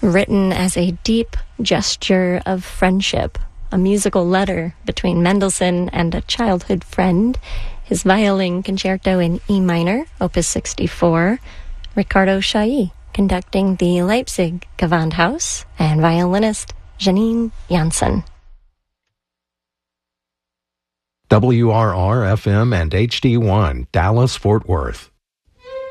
Written as a deep gesture of friendship, a musical letter between Mendelssohn and a childhood friend, his violin concerto in E minor, Opus 64, Ricardo Chailly conducting the Leipzig Gewandhaus, and violinist Janine Janssen. WRR-FM and HD1, Dallas-Fort Worth.